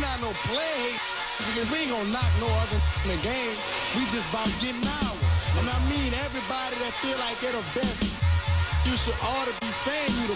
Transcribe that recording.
not no play. We ain't gonna knock no other in the game. We just about getting ours. And I mean everybody that feel like they're the best, you should ought to be saying you the